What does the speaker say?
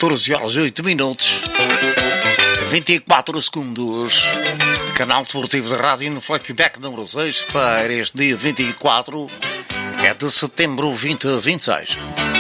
14 horas e 8 minutos, 24 segundos. Canal Desportivo da Rádio no Flex-Deck número 6 para este dia 24 de setembro 2026.